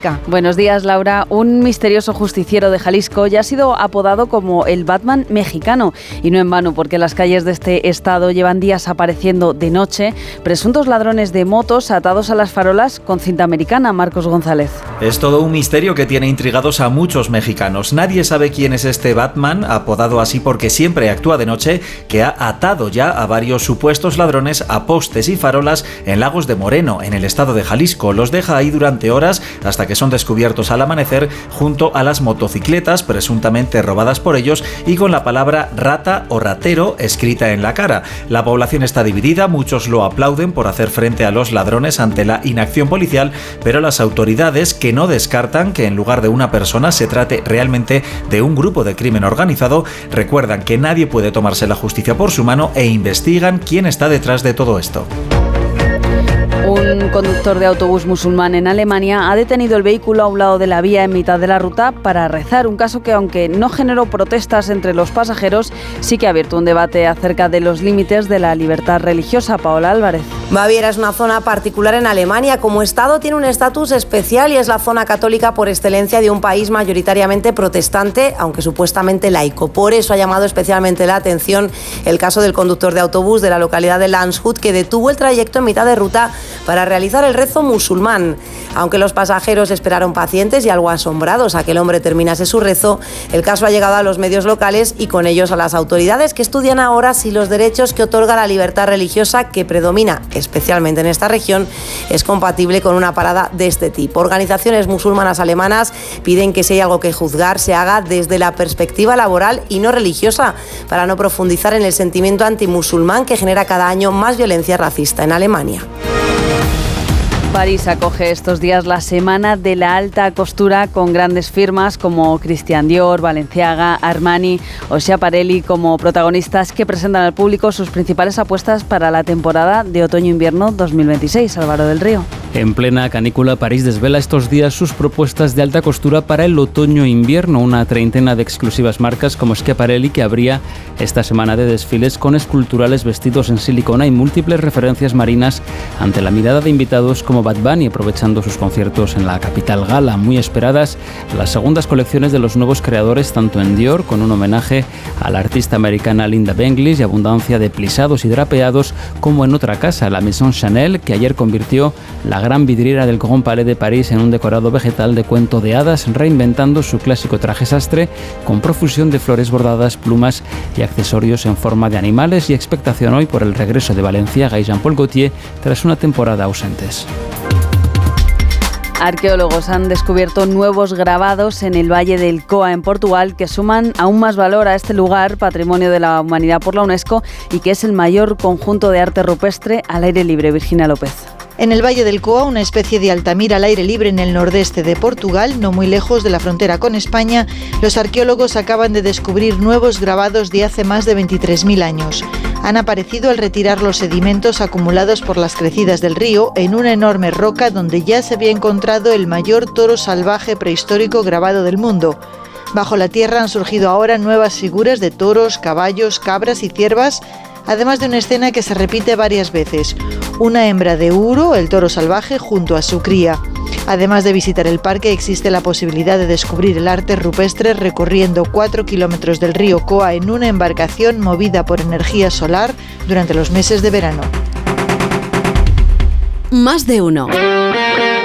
Buenos días, Laura. Un misterioso justiciero de Jalisco ya ha sido apodado como el Batman mexicano. Y no en vano, porque las calles de este estado llevan días apareciendo de noche presuntos ladrones de motos atados a las farolas con cinta americana. Marcos González. Es todo un misterio que tiene intrigados a muchos mexicanos. Nadie sabe quién es este Batman, apodado así porque siempre actúa de noche, que ha atado ya a varios supuestos ladrones a postes y farolas en Lagos de Moreno, en el estado de Jalisco. Los deja ahí durante horas hasta que son descubiertos al amanecer junto a las motocicletas presuntamente robadas por ellos y con la palabra rata o ratero escrita en la cara. La población está dividida, muchos lo aplauden por hacer frente a los ladrones ante la inacción policial, pero las autoridades, que no descartan que en lugar de una persona se trate realmente de un grupo de crimen organizado, recuerdan que nadie puede tomarse la justicia por su mano e investigan quién está detrás de todo esto. Un conductor de autobús musulmán en Alemania ha detenido el vehículo a un lado de la vía en mitad de la ruta para rezar. Un caso que, aunque no generó protestas entre los pasajeros, sí que ha abierto un debate acerca de los límites de la libertad religiosa. Paola Álvarez. Baviera es una zona particular en Alemania. Como estado tiene un estatus especial y es la zona católica por excelencia de un país mayoritariamente protestante, aunque supuestamente laico. Por eso ha llamado especialmente la atención el caso del conductor de autobús de la localidad de Landshut, que detuvo el trayecto en mitad de ruta para realizar el rezo musulmán. Aunque los pasajeros esperaron pacientes y algo asombrados a que el hombre terminase su rezo, el caso ha llegado a los medios locales y con ellos a las autoridades, que estudian ahora si los derechos que otorga la libertad religiosa, que predomina especialmente en esta región, es compatible con una parada de este tipo. Organizaciones musulmanas alemanas piden que si hay algo que juzgar se haga desde la perspectiva laboral y no religiosa, para no profundizar en el sentimiento antimusulmán que genera cada año más violencia racista en Alemania. París acoge estos días la Semana de la Alta Costura, con grandes firmas como Christian Dior, Balenciaga, Armani o Schiaparelli como protagonistas, que presentan al público sus principales apuestas para la temporada de otoño-invierno 2026. Álvaro del Río. En plena canícula, París desvela estos días sus propuestas de alta costura para el otoño-invierno. Una treintena de exclusivas marcas como Schiaparelli, que abría esta semana de desfiles con esculturales vestidos en silicona y múltiples referencias marinas ante la mirada de invitados como Bad Bunny, aprovechando sus conciertos en la capital gala. Muy esperadas las segundas colecciones de los nuevos creadores, tanto en Dior, con un homenaje a la artista americana Linda Benglis y abundancia de plisados y drapeados, como en otra casa, la Maison Chanel, que ayer convirtió la gran vidriera del Grand Palais de París en un decorado vegetal de cuento de hadas, reinventando su clásico traje sastre con profusión de flores bordadas, plumas y accesorios en forma de animales, y expectación hoy por el regreso de Balenciaga y Jean-Paul Gaultier tras una temporada ausentes. Arqueólogos han descubierto nuevos grabados en el Valle del Coa, en Portugal, que suman aún más valor a este lugar, Patrimonio de la Humanidad por la UNESCO, y que es el mayor conjunto de arte rupestre al aire libre. Virginia López. En el Valle del Coa, una especie de Altamira al aire libre en el nordeste de Portugal, no muy lejos de la frontera con España, los arqueólogos acaban de descubrir nuevos grabados de hace más de 23.000 años. Han aparecido al retirar los sedimentos acumulados por las crecidas del río en una enorme roca donde ya se había encontrado el mayor toro salvaje prehistórico grabado del mundo. Bajo la tierra han surgido ahora nuevas figuras de toros, caballos, cabras y ciervas, además de una escena que se repite varias veces: una hembra de Uro, el toro salvaje, junto a su cría. Además de visitar el parque, existe la posibilidad de descubrir el arte rupestre recorriendo 4 kilómetros del río Coa en una embarcación movida por energía solar durante los meses de verano. Más de uno.